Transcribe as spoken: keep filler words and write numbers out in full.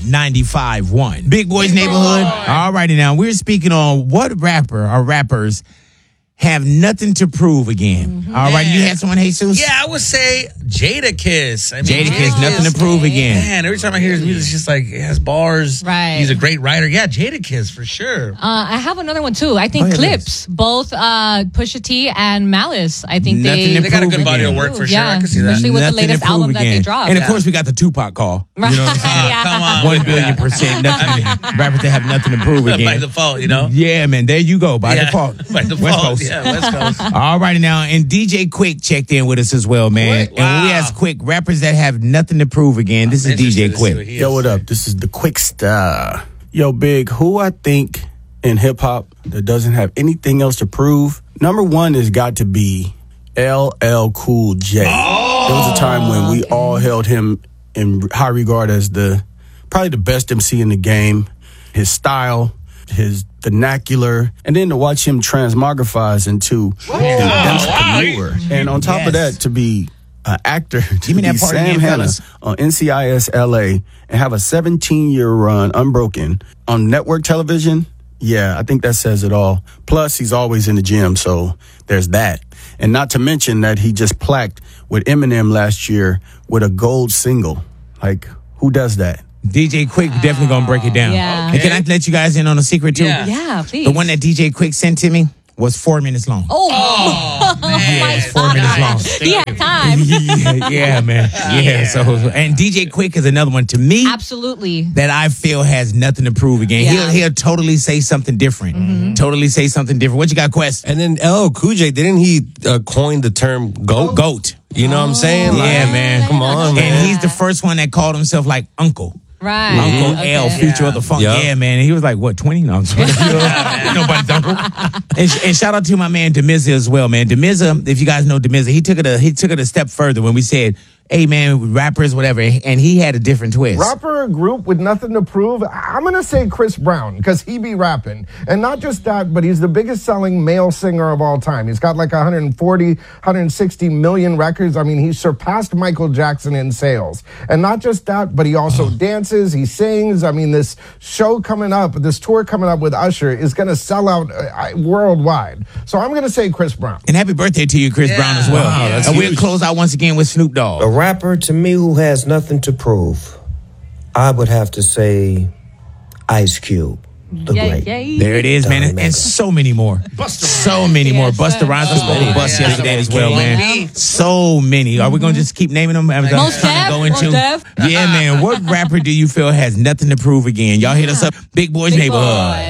ninety-five point one. Big Boys Neighborhood. All righty now. We're speaking on what rapper or rappers have nothing to prove again. Mm-hmm. All right, you had someone, Jesus? Yeah, I would say Jadakiss. I mean, Jadakiss, nothing to prove again. Man, every time I hear his music, it's just like, it has bars. Right. He's a great writer. Yeah, Jadakiss, for sure. Uh, I have another one, too. I think oh, yeah, Clips, both uh, Pusha T and Malice. I think nothing they... They got a good body of work, for sure. Yeah, I can see that. especially with nothing the latest album again. that they dropped. And, of yeah. course, we got the Tupac call. Right. You know what I'm saying? yeah. Come on. One billion percent. Nothing. Rappers that have nothing to prove again. By default, you know? Yeah, man. There you go. By yeah. default. By default. West Coast. Yeah, West Coast. All righty now. And D J Quick checked in with us as well, man. Quick? Wow. And we asked Quick, rappers that have nothing to prove again. This I'm is D J Quick. What Yo, what up? This is the Quick Star. Yo, Big, who I think in hip hop that doesn't have anything else to prove, number one has got to be L L Cool J. Oh, there was a time when we all held him in high regard as the probably the best M C in the game. His style, his vernacular, and then to watch him transmogrifize into an entrepreneur. Wow. And on top yes. of that, to be an actor, to me be that part Sam again, Hanna fellas. on N C I S L A and have a seventeen-year run unbroken on network television. Yeah, I think that says it all. Plus, he's always in the gym, so there's that. And not to mention that he just plaqued with Eminem last year with a gold single. Like, who does that? D J Quick definitely gonna break it down. Yeah. And can I let you guys in on a secret too? Yeah, yeah please. The one that D J Quick sent to me was four minutes long. Oh, oh man. Yeah, it's four minutes long. He had time. yeah, yeah, man. Yeah, yeah. So and D J Quick is another one to me. Absolutely. That I feel has nothing to prove again. Yeah. He'll he'll totally say something different. Mm-hmm. Totally say something different. What you got, Quest? And then L L Cool J, didn't he uh, coin the term goat? Goat. You know what I'm saying? Yeah, like, man. Come on, man. And he's the first one that called himself like Uncle. Right. Uncle Okay. L, future Yeah. of the funk. Yep. Yeah, man. And he was like, what, twenty? No, I'm twenty. Nobody's uncle. And, and shout out to my man Demiza as well, man. Demiza, if you guys know Demiza, he took it a he took it a step further when we said, hey, man, rappers, whatever. And he had a different twist. Rapper or group with nothing to prove? I'm going to say Chris Brown because he be rapping. And not just that, but he's the biggest selling male singer of all time. He's got like one hundred forty, one hundred sixty million records. I mean, he surpassed Michael Jackson in sales. And not just that, but he also dances, he sings. I mean, this show coming up, this tour coming up with Usher is going to sell out uh, worldwide. So I'm going to say Chris Brown. And happy birthday to you, Chris Yeah. Brown, as well. Wow, that's and we'll huge. close out once again with Snoop Dogg. A rapper to me who has nothing to prove, I would have to say Ice Cube, the Yay, great. yay. There it is, man. And, and so many more. So many more. Yes, Busta sir. Rhymes. I spoke with Bus Yeah. yesterday as well, man. Yeah. So many. Are we going to just keep naming them? I'm Most trying to Def, go Most into. Def. Yeah, man. What rapper do you feel has nothing to prove again? Y'all hit us up. Big Boys Big Neighborhood. Boy.